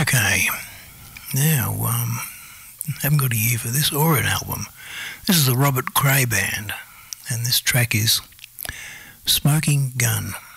Okay, now, haven't got a year for this or an album. This is the Robert Cray Band, and this track is Smoking Gun.